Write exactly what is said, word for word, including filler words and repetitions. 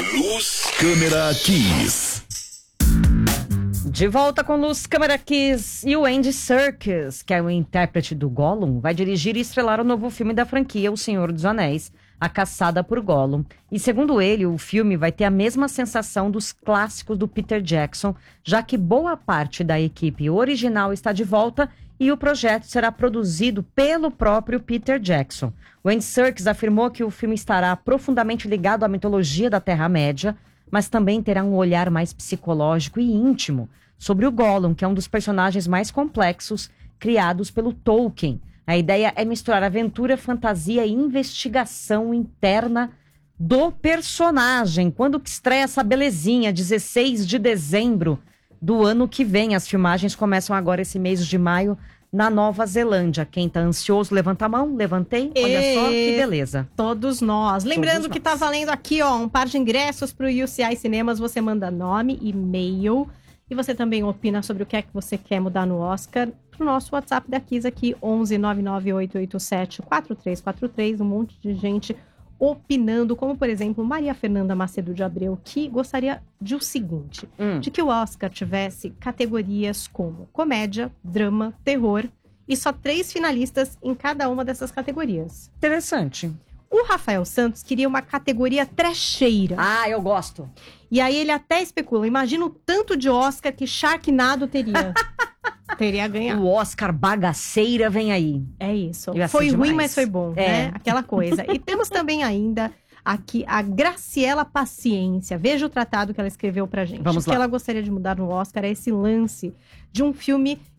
Luz, câmera, Kiss. De volta com Luz, Câmera, Kiss. E o Andy Serkis, que é o intérprete do Gollum, vai dirigir e estrelar o novo filme da franquia O Senhor dos Anéis, A Caçada por Gollum. E segundo ele, o filme vai ter a mesma sensação dos clássicos do Peter Jackson, já que boa parte da equipe original está de volta e o projeto será produzido pelo próprio Peter Jackson. O Andy Serkis afirmou que o filme estará profundamente ligado à mitologia da Terra-média, mas também terá um olhar mais psicológico e íntimo sobre o Gollum, que é um dos personagens mais complexos criados pelo Tolkien. A ideia é misturar aventura, fantasia e investigação interna do personagem. Quando que estreia essa belezinha? dezesseis de dezembro do ano que vem. As filmagens começam agora esse mês de maio na Nova Zelândia. Quem tá ansioso, levanta a mão. Levantei. Olha E... só que beleza. Todos nós. Lembrando Todos que nós. tá valendo aqui, ó, um par de ingressos pro U C I Cinemas. Você manda nome, e-mail e você também opina sobre o que é que você quer mudar no Oscar pro nosso WhatsApp da Kiss aqui, onze nove nove oito oito sete quatro três quatro três. Um monte de gente opinando, como por exemplo Maria Fernanda Macedo de Abreu, que gostaria de o seguinte, Hum. de que o Oscar tivesse categorias como comédia, drama, terror e só três finalistas em cada uma dessas categorias. Interessante. O Rafael Santos queria uma categoria trecheira. Ah, eu gosto. E aí ele até especula, imagina o tanto de Oscar que Sharknado teria. Teria ganhado. O Oscar bagaceira vem aí. É isso. Ia ser Foi ruim, demais. mas foi bom, É. né? Aquela coisa. E temos também ainda aqui a Graciela Paciência. Veja o tratado que ela escreveu pra gente. Vamos o que lá. ela gostaria de mudar no Oscar é esse lance de um filme